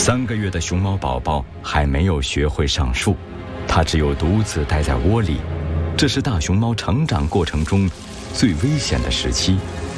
3个月的熊猫宝宝还没有学会上树，它只有独自待在窝里。这是大熊猫成长过程中最危险的时期。